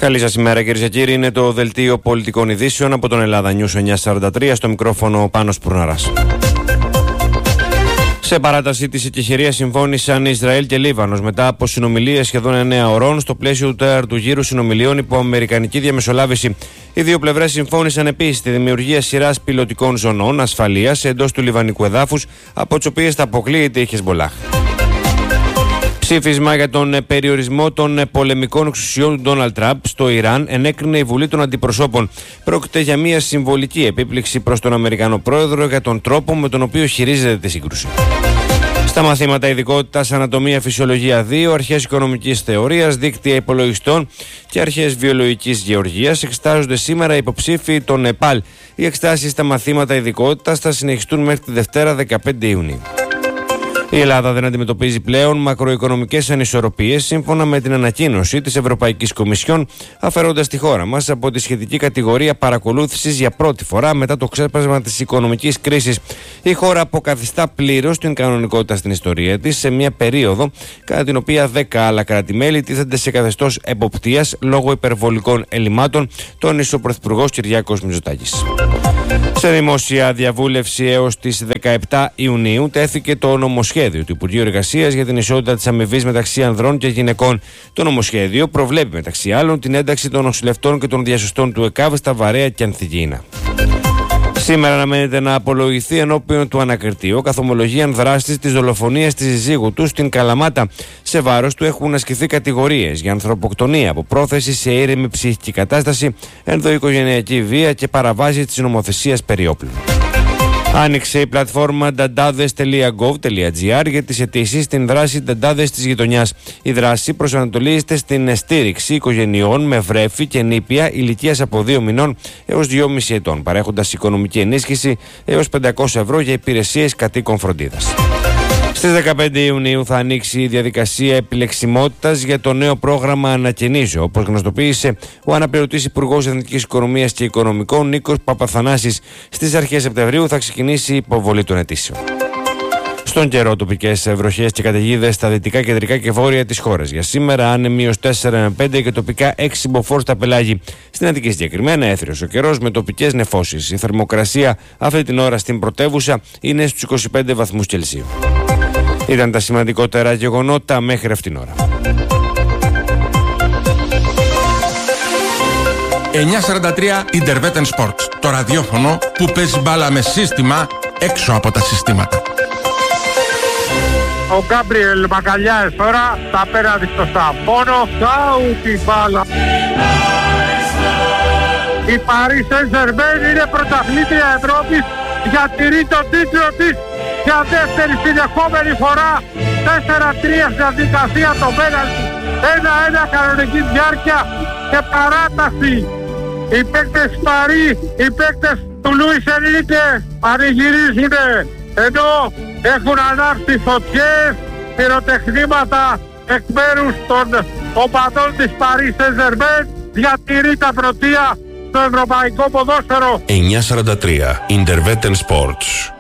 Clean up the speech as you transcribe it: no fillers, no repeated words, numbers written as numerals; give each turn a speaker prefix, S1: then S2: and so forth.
S1: Καλή σας ημέρα, κυρίες και κύριοι. Είναι το δελτίο πολιτικών ειδήσεων από τον Ελλάδα News 943. Στο μικρόφωνο ο Πάνος Πουρναράς. Σε παράταση της εκεχηρίας συμφώνησαν Ισραήλ και Λίβανος μετά από συνομιλίες σχεδόν 9 ωρών στο πλαίσιο του τέταρτου γύρου συνομιλιών υπό αμερικανική διαμεσολάβηση. Οι δύο πλευρές συμφώνησαν επίσης τη δημιουργία σειράς πιλωτικών ζωνών ασφαλείας εντός του λιβανικού εδάφους, από τις οποίες θα αποκλείεται η Χεσμολάχ. Ψήφισμα για τον περιορισμό των πολεμικών εξουσιών του Ντόναλντ Τραμπ στο Ιράν ενέκρινε η Βουλή των Αντιπροσώπων. Πρόκειται για μια συμβολική επίπληξη προς τον Αμερικανό πρόεδρο για τον τρόπο με τον οποίο χειρίζεται τη σύγκρουση. Στα μαθήματα ειδικότητας Ανατομία Φυσιολογία 2, Αρχές Οικονομικής Θεωρίας, Δίκτυα Υπολογιστών και Αρχές Βιολογικής Γεωργίας εξετάζονται σήμερα υποψήφοι των ΝΕΠΑΛ. Οι εξετάσεις στα μαθήματα ειδικότητας θα συνεχιστούν μέχρι τη Δευτέρα 15 Ιουνίου. Η Ελλάδα δεν αντιμετωπίζει πλέον μακροοικονομικές ανισορροπίες σύμφωνα με την ανακοίνωση της Ευρωπαϊκής Κομισιόν, αφαιρώντας τη χώρα μας από τη σχετική κατηγορία παρακολούθησης για πρώτη φορά μετά το ξέσπασμα της οικονομικής κρίσης. Η χώρα αποκαθιστά πλήρως την κανονικότητα στην ιστορία της σε μια περίοδο κατά την οποία 10 άλλα κράτη-μέλη τίθενται σε καθεστώς εποπτείας λόγω υπερβολικών ελλημάτων, τόνισε ο Πρωθυπουργός Κυριάκος Μητσοτάκης. Σε δημόσια διαβούλευση έως τις 17 Ιουνίου τέθηκε το νομοσχέδιο του Υπουργείου Εργασίας για την ισότητα της αμοιβής μεταξύ ανδρών και γυναικών. Το νομοσχέδιο προβλέπει μεταξύ άλλων την ένταξη των νοσηλευτών και των διασωστών του ΕΚΑΒ στα βαρέα και ανθυγιεινά. Σήμερα αναμένεται να απολογηθεί ενώπιον του ανακριτήου καθ' ομολογίαν δράστης της δολοφονίας της συζύγου του στην Καλαμάτα. Σε βάρος του έχουν ασκηθεί κατηγορίες για ανθρωποκτονία από πρόθεση σε ήρεμη ψυχική κατάσταση, ενδοοικογενειακή βία και παραβάση της νομοθεσίας περί όπλων. Άνοιξε η πλατφόρμα dantades.gov.gr για τις αιτήσεις στην δράση Dantades της γειτονιάς. Η δράση προσανατολίζεται στην στήριξη οικογενειών με βρέφη και νήπια ηλικίας από 2 μηνών έως 2,5 ετών, παρέχοντας οικονομική ενίσχυση έως 500 ευρώ για υπηρεσίες κατοίκων φροντίδας. Στις 15 Ιουνίου θα ανοίξει η διαδικασία επιλεξιμότητας για το νέο πρόγραμμα Ανακαινίζω, όπως γνωστοποίησε ο αναπληρωτής Υπουργός Εθνικής Οικονομίας και Οικονομικών Νίκος Παπαθανάσης. Στις αρχές Σεπτεμβρίου θα ξεκινήσει η υποβολή των αιτήσεων. Στον καιρό, τοπικές βροχές και καταιγίδες στα δυτικά, κεντρικά και βόρεια της χώρας. Για σήμερα, άνεμοι ως 4 με 5 και τοπικά 6 μποφόρ στα πελάγη. Στην Αττική συγκεκριμένα έθριος ο καιρός με τοπικές νεφώσεις. Η θερμοκρασία αυτή την ώρα στην πρωτεύουσα είναι στους 25 βαθμούς Κελσίου. Ήταν τα σημαντικότερα γεγονότα μέχρι αυτήν την ώρα.
S2: 943 Interveten Sports. Το ραδιόφωνο που παίζει μπάλα με σύστημα έξω από τα συστήματα.
S3: Ο Γκάμπριελ Μακαλιάες τώρα τα απέναντι στο Σταμπόνο. Σάουτη μπάλα. Η Paris Saint-Germain είναι πρωταθλήτρια Ευρώπης, διατηρεί τον τίτλο της για δεύτερη συνεχόμενη φορά. 4-3 στην διαδικασία το πέναλτι. 1-1 κανονική διάρκεια και παράταση. Οι παίκτες Παρί, οι παίκτες του Λουίς Ενρίκε πανηγυρίζουνε, ενώ έχουν ανάψει φωτιές, πυροτεχνήματα εκ μέρους των οπαδών της Paris Saint-Germain. Διατηρεί τα πρωτεία στο ευρωπαϊκό ποδόσφαιρο.
S2: 943 Interveten Sports.